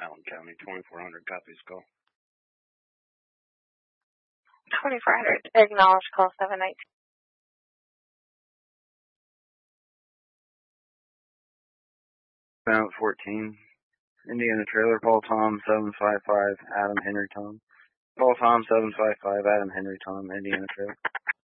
Allen County, 2400, copies, call. 2400, acknowledge call 719. Mount 14, Indiana Trailer, call Tom 755, Adam Henry Tom. Call Tom 755, Adam Henry Tom, Indiana Trailer.